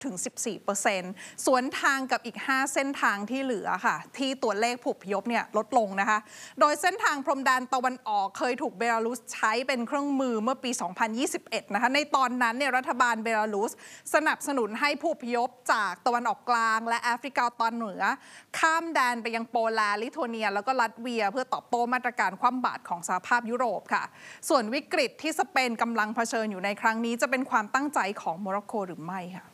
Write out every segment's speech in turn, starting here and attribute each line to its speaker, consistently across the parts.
Speaker 1: ถึง 14% สวนทางกับอีก 5 เส้นทางที่เหลือค่ะที่ตัวเลขผู้อพยพเนี่ยลดลงนะคะโดยเส้นทางพรมแดนตะวันออกเคยถูกเบลารุสใช้เป็นเครื่องมือเมื่อปี 2021 นะคะในตอนนั้นเนี่ยรัฐบาลเบลารุสสนับสนุนให้ผู้อพยพจากตะวันออกกลางและแอฟริกาตอนเหนือข้ามแดนไปยังโปแลนด์ลิทัวเนียแล้วก็ลัตเวียเพื่อตอบโต้มาตรการคว่ำบาตรของสหภาพยุโรปค่ะส่วนวิกฤตที่สเปนกำลังเผชิญอยู่ในครั้งนี้จะเป็นความตั้งใจของโมร็อกโกหรือไม่ค่ะ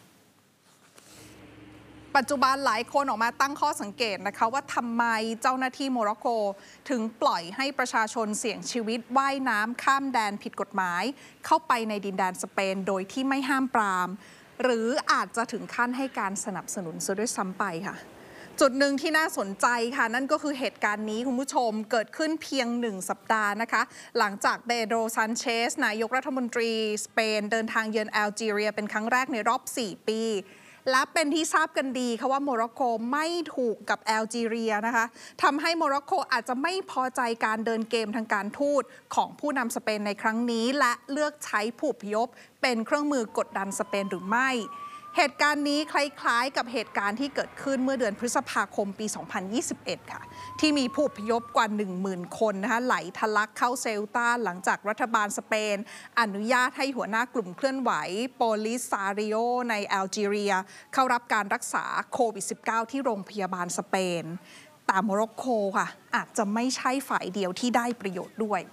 Speaker 1: ปัจจุบันหลายคนออกมาตั้งข้อสังเกตนะคะว่าทำไมเจ้าหน้าที่โมร็อกโกถึงปล่อยให้ประชาชนเสี่ยงชีวิตว่ายน้ำข้ามแดนผิดกฎหมายเข้าไปในดินแดนสเปนโดยที่ไม่ห้ามปรามหรืออาจจะถึงขั้นให้การสนับสนุนซะด้วยซ้ำไปค่ะจุดหนึ่งที่น่าสนใจค่ะนั่นก็คือเหตุการณ์นี้คุณผู้ชมเกิดขึ้นเพียง1 สัปดาห์นะคะหลังจากเปโดร ซันเชสนายกรัฐมนตรีสเปนเดินทางเยือนแอลจีเรียเป็นครั้งแรกในรอบ4 ปีและเป็นที่ทราบกันดีค่ะว่าโมร็อกโกไม่ถูกกับแอลจีเรียนะคะทำให้โมร็อกโกอาจจะไม่พอใจการเดินเกมทางการทูตของผู้นำสเปนในครั้งนี้และเลือกใช้ผู้อพยพเป็นเครื่องมือกดดันสเปนหรือไม่เหตุการณ์นี้คล้ายๆกับเหตุการณ์ที่เกิดขึ้นเมื่อเดือนพฤษภาคมปี 2021 ค่ะที่มีผู้อพยพกว่า 10,000 คนนะคะไหลทะลักเข้าเซลตาหลังจากรัฐบาลสเปนอนุญาตให้หัวหน้ากลุ่มเคลื่อนไหวโปลิซาริโอในแอลจีเรียเข้ารับการรักษาโควิด -19 ที่โรงพยาบาลสเปนแต่โมร็อกโกค่ะอาจจะไม่ใช่ฝ่ายเดียวที่ได้ประโยชน์ด้วย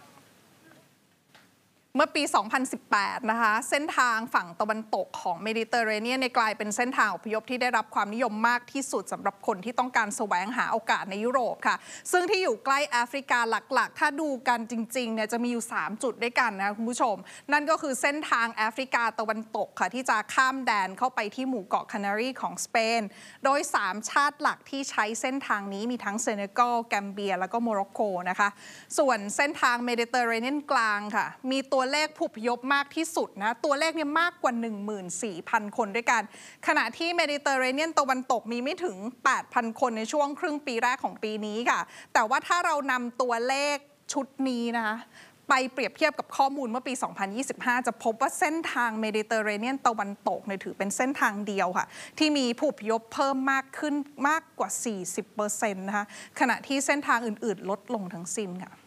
Speaker 1: เมื่อปี 2018 นะคะเส้นทางฝั่งตะวันตกของเมดิเตอร์เรเนียนกลายเป็นเส้นทางอพยพที่ได้รับความนิยมมากที่สุดสำหรับคนที่ต้องการแสวงหาโอกาสในยุโรปค่ะซึ่งที่อยู่ใกล้แอฟริกาหลักๆถ้าดูกันจริงๆเนี่ยจะมีอยู่3 จุดด้วยกันนะคุณผู้ชมนั่นก็คือเส้นทางแอฟริกาตะวันตกค่ะที่จะข้ามแดนเข้าไปที่หมู่เกาะคานารีของสเปนโดย3 ชาติหลักที่ใช้เส้นทางนี้มีทั้งเซเนกัลแกมเบียแล้วก็โมร็อกโกนะคะส่วนเส้นทางเมดิเตอร์เรเนียนกลางค่ะมีตัวเลขผู้อพยพมากที่สุดนะตัวเลขเนี่ยมากกว่า 14,000 คนด้วยกันขณะที่เมดิเตอร์เรเนียนตะวันตกมีไม่ถึง 8,000 คนในช่วงครึ่งปีแรกของปีนี้ค่ะแต่ว่าถ้าเรานำตัวเลขชุดนี้นะคะไปเปรียบเทียบกับข้อมูลเมื่อปี 2025 จะพบว่าเส้นทางเมดิเตอร์เรเนียนตะวันตกเนี่ยถือเป็นเส้นทางเดียวค่ะที่มีผู้อพยพเพิ่มมากขึ้นมากกว่า 40% นะคะขณะที่เส้นทางอื่นๆลดลงทั้งสิ้นค่ะ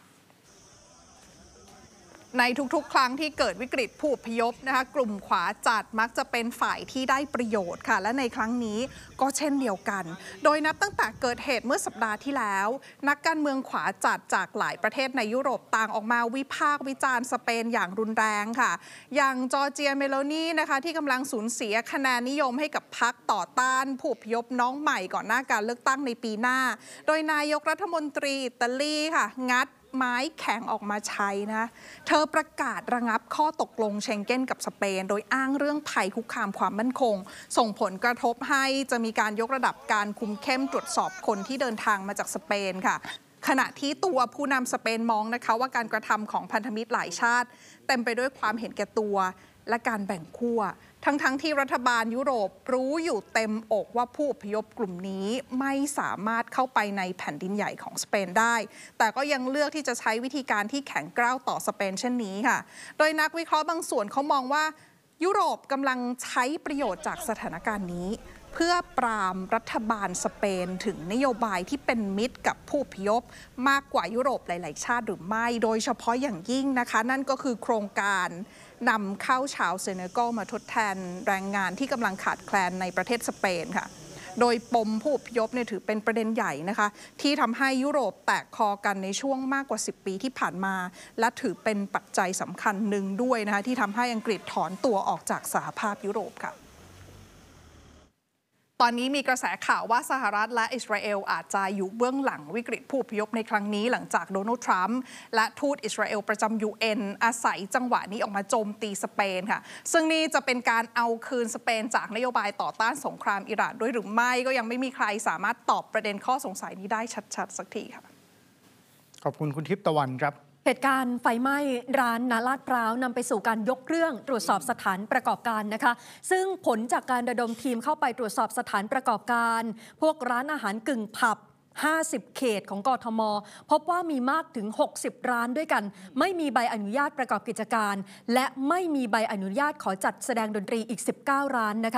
Speaker 1: ในทุกๆครั้งที่เกิดวิกฤตผู้อพยพนะคะกลุ่มขวาจัดมักจะเป็นฝ่ายที่ได้ประโยชน์ค่ะและในครั้งนี้ก็เช่นเดียวกันโดยนับตั้งแต่เกิดเหตุเมื่อสัปดาห์ที่แล้วนักการเมืองขวาจัดจากหลายประเทศในยุโรปต่างออกมาวิพากษ์วิจารณ์สเปนอย่างรุนแรงค่ะอย่างจอร์เจียเมโลนีนะคะที่กำลังสูญเสียคะแนนนิยมให้กับพรรคต่อต้านผู้อพยพน้องใหม่ก่อนหน้าการเลือกตั้งในปีหน้าโดยนายกรัฐมนตรีอิตาลีค่ะงัดไม้แข็งออกมาใช้นะเธอประกาศระงับข้อตกลงเชงเก้นกับสเปนโดยอ้างเรื่องภัยคุกคามความมั่นคงส่งผลกระทบให้จะมีการยกระดับการคุมเข้มตรวจสอบคนที่เดินทางมาจากสเปนค่ะขณะที่ตัวผู้นำสเปนมองนะคะว่าการกระทำของพันธมิตรหลายชาติเต็มไปด้วยความเห็นแก่ตัวและการแบ่งขั้วทั้งที่รัฐบาลยุโรปรู้อยู่เต็มอกว่าผู้อพยพกลุ่มนี้ไม่สามารถเข้าไปในแผ่นดินใหญ่ของสเปนได้แต่ก็ยังเลือกที่จะใช้วิธีการที่แข็งกร้าวต่อสเปนเช่นนี้ค่ะโดยนักวิเคราะห์บางส่วนเขามองว่ายุโรปกำลังใช้ประโยชน์จากสถานการณ์นี้เพื่อปรามรัฐบาลสเปนถึงนโยบายที่เป็นมิตรกับผู้อพยพมากกว่ายุโรปหลายๆชาติหรือไม่โดยเฉพาะอย่างยิ่งนะคะนั่นก็คือโครงการนำเข้าชาวเซเนกัลมาทดแทนแรงงานที่กำลังขาดแคลนในประเทศสเปนค่ะโดยปมผู้อพยพเนี่ยถือเป็นประเด็นใหญ่นะคะที่ทำให้ยุโรปแตกคอกันในช่วงมากกว่า10 ปีที่ผ่านมาและถือเป็นปัจจัยสำคัญหนึ่งด้วยนะคะที่ทำให้อังกฤษถอนตัวออกจากสหภาพยุโรปค่ะตอนนี้มีกระแสข่าวว่าสหรัฐและอิสราเอลอาจจะอยู่เบื้องหลังวิกฤตผู้อพยพในครั้งนี้หลังจากโดนัลด์ทรัมป์และทูตอิสราเอลประจำ UN อาศัยจังหวะนี้ออกมาโจมตีสเปนค่ะซึ่งนี่จะเป็นการเอาคืนสเปนจากนโยบายต่อต้านสงครามอิหร่านด้วยหรือไม่ก็ยังไม่มีใครสามารถตอบประเด็นข้อสงสัยนี้ได้ชัดๆสักทีค่ะ
Speaker 2: ขอบคุณคุณทิพย์ตะวันครับ
Speaker 3: เหตุการณ์ไฟไหม้ร้านณลาดพร้าวนำไปสู่การยกเรื่องตรวจสอบสถานประกอบการนะคะซึ่งผลจากการระดมทีมเข้าไปตรวจสอบสถานประกอบการพวกร้านอาหารกึ่งผับ 50 เขตของกทมพบว่ามีมากถึง 60 ร้านด้วยกันไม่มีใบอนุญาตประกอบกิจการและไม่มีใบอนุญาตขอจัดแสดงดนตรีอีก 19 ร้านนะคะ